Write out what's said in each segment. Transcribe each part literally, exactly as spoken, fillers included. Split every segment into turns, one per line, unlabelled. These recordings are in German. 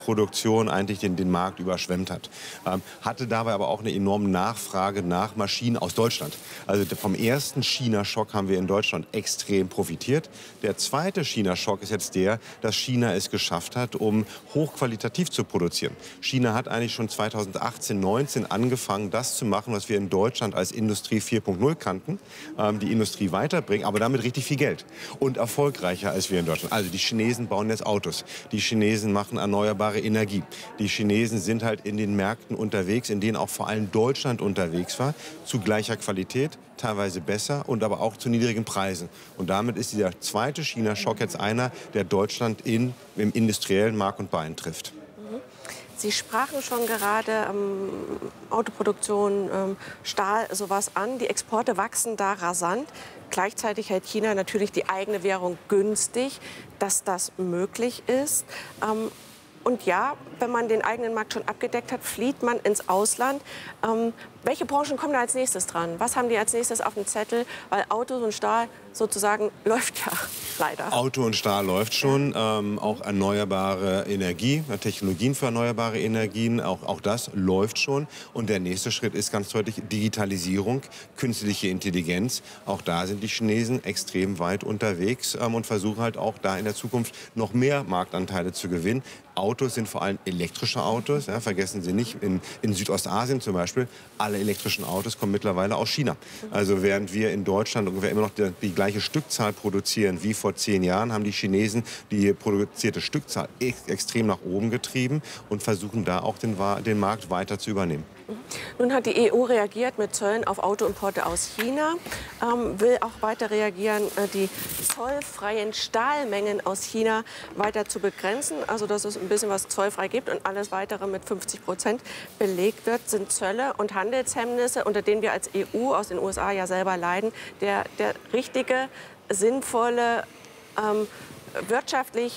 Produktion eigentlich den, den Markt überschwemmt hat. Ähm, hatte dabei aber auch eine enorme Nachfrage nach Maschinen aus Deutschland. Also vom ersten China-Schock haben wir in Deutschland extrem profitiert. Der zweite China-Schock ist jetzt der, dass China es geschafft hat, um hochqualitativ zu produzieren. China hat eigentlich schon zweitausendachtzehn, neunzehn angefangen, das zu machen, was wir in Deutschland als Industrie vier Punkt null kannten. Ähm, die Industrie weiterbringen, aber damit richtig viel Geld. Und erfolgreicher als wir in Deutschland. Also die Chinesen bauen jetzt Autos. Die Chinesen machen erneuerbare Energie. Die Chinesen sind halt in den Märkten unterwegs, in denen auch vor allem Deutschland unterwegs war, zu gleicher Qualität, teilweise besser und aber auch zu niedrigen Preisen. Und damit ist dieser zweite China-Schock jetzt einer, der Deutschland in, im industriellen Mark und Bein trifft.
Sie sprachen schon gerade ähm, Autoproduktion, ähm, Stahl, sowas an. Die Exporte wachsen da rasant. Gleichzeitig hält China natürlich die eigene Währung günstig, dass das möglich ist. Ähm, Und ja, wenn man den eigenen Markt schon abgedeckt hat, flieht man ins Ausland. Ähm, welche Branchen kommen da als nächstes dran? Was haben die als nächstes auf dem Zettel? Weil Autos und Stahl sozusagen läuft ja leider.
Auto und Stahl läuft schon. Ähm, auch erneuerbare Energie, Technologien für erneuerbare Energien, auch, auch das läuft schon. Und der nächste Schritt ist ganz deutlich Digitalisierung, künstliche Intelligenz. Auch da sind die Chinesen extrem weit unterwegs ähm, und versuchen halt auch da in der Zukunft noch mehr Marktanteile zu gewinnen. Autos sind vor allem elektrische Autos. Ja, vergessen Sie nicht, in, in Südostasien zum Beispiel, alle elektrischen Autos kommen mittlerweile aus China. Also während wir in Deutschland ungefähr immer noch die, die gleiche Stückzahl produzieren wie vor zehn Jahren, haben die Chinesen die produzierte Stückzahl ex extrem nach oben getrieben und versuchen da auch den, den Markt weiter zu übernehmen.
Nun hat die E U reagiert mit Zöllen auf Autoimporte aus China, ähm, will auch weiter reagieren, äh, die zollfreien Stahlmengen aus China weiter zu begrenzen. Also dass es ein bisschen was zollfrei gibt und alles Weitere mit fünfzig Prozent belegt wird, sind Zölle und Handelshemmnisse, unter denen wir als E U aus den U S A ja selber leiden. Der, der richtige, sinnvolle, ähm, wirtschaftlich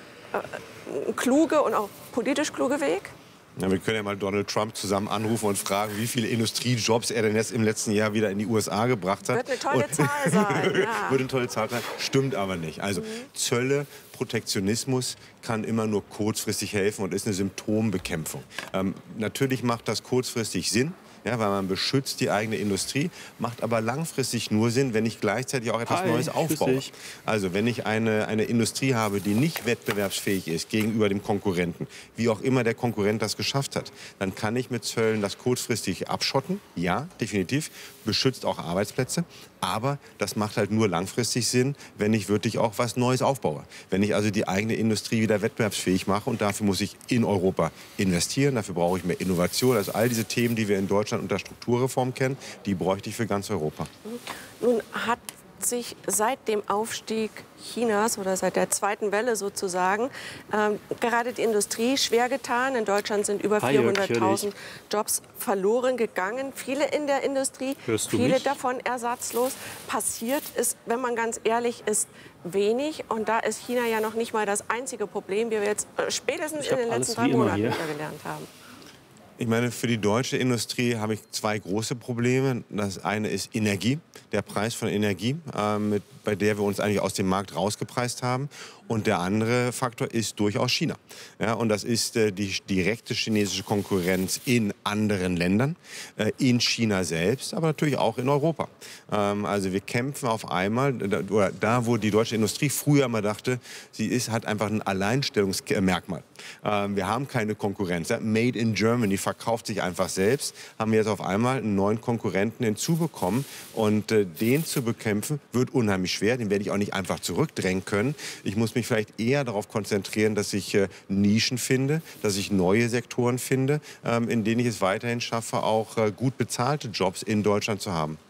äh, kluge und auch politisch kluge Weg?
Ja, wir können ja mal Donald Trump zusammen anrufen und fragen, wie viele Industriejobs er denn jetzt im letzten Jahr wieder in die U S A gebracht hat.
Wird eine tolle und Zahl sein. Ja.
Wird eine tolle Zahl sein. Stimmt aber nicht. Also mhm. Zölle, Protektionismus kann immer nur kurzfristig helfen und ist eine Symptombekämpfung. Ähm, natürlich macht das kurzfristig Sinn. Ja, weil man beschützt die eigene Industrie, macht aber langfristig nur Sinn, wenn ich gleichzeitig auch etwas
Hi,
Neues aufbaue. Also wenn ich eine, eine Industrie habe, die nicht wettbewerbsfähig ist gegenüber dem Konkurrenten, wie auch immer der Konkurrent das geschafft hat, dann kann ich mit Zöllen das kurzfristig abschotten. Ja, definitiv. Beschützt auch Arbeitsplätze. Aber das macht halt nur langfristig Sinn, wenn ich wirklich auch was Neues aufbaue. Wenn ich also die eigene Industrie wieder wettbewerbsfähig mache und dafür muss ich in Europa investieren, dafür brauche ich mehr Innovation. Also all diese Themen, die wir in Deutschland unter Strukturreform kennen, die bräuchte ich für ganz Europa.
Nun hat sich seit dem Aufstieg Chinas oder seit der zweiten Welle sozusagen ähm, gerade die Industrie schwer getan. In Deutschland sind über vierhunderttausend Jobs verloren gegangen. Viele in der Industrie, viele mich? davon ersatzlos. Passiert ist, wenn man ganz ehrlich ist, wenig. Und da ist China ja noch nicht mal das einzige Problem, wie wir jetzt äh, spätestens in den letzten drei Monaten wieder gelernt haben.
Ich meine, für die deutsche Industrie habe ich zwei große Probleme. Das eine ist Energie, der Preis von Energie, äh, mit, bei der wir uns eigentlich aus dem Markt rausgepreist haben. Und der andere Faktor ist durchaus China. Ja, und das ist äh, die direkte chinesische Konkurrenz in anderen Ländern, äh, in China selbst, aber natürlich auch in Europa. Ähm, also wir kämpfen auf einmal, da, oder da, wo die deutsche Industrie früher mal dachte, sie ist, hat einfach ein Alleinstellungsmerkmal. Ähm, wir haben keine Konkurrenz. Ja? Made in Germany verkauft sich einfach selbst, haben wir jetzt auf einmal einen neuen Konkurrenten hinzubekommen. Und äh, den zu bekämpfen, wird unheimlich schwer. Den werde ich auch nicht einfach zurückdrängen können. Ich muss mich vielleicht eher darauf konzentrieren, dass ich äh, Nischen finde, dass ich neue Sektoren finde, ähm, in denen ich es weiterhin schaffe, auch äh, gut bezahlte Jobs in Deutschland zu haben.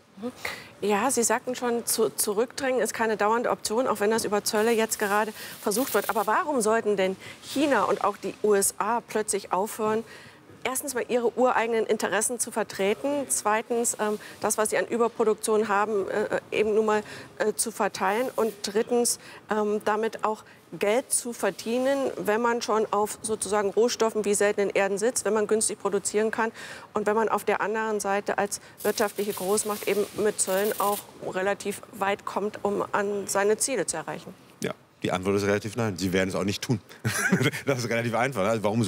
Ja, Sie sagten schon, zu, zurückdrängen ist keine dauernde Option, auch wenn das über Zölle jetzt gerade versucht wird. Aber warum sollten denn China und auch die U S A plötzlich aufhören, erstens mal ihre ureigenen Interessen zu vertreten, zweitens ähm, das, was sie an Überproduktion haben, äh, eben nun mal äh, zu verteilen und drittens ähm, damit auch Geld zu verdienen, wenn man schon auf sozusagen Rohstoffen wie seltenen Erden sitzt, wenn man günstig produzieren kann und wenn man auf der anderen Seite als wirtschaftliche Großmacht eben mit Zöllen auch relativ weit kommt, um an seine Ziele zu erreichen.
Ja, die Antwort ist relativ nein. Sie werden es auch nicht tun. Das ist relativ einfach. Also warum